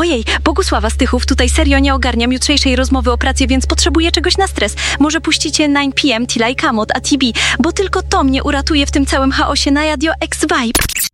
Ojej, Bogusława Stychów, tutaj serio nie ogarniam jutrzejszej rozmowy o pracy, więc potrzebuję czegoś na stres. Może puścicie 9 PM, Tila i Kamot, a TB, bo tylko to mnie uratuje w tym całym chaosie na Radio X Vibe.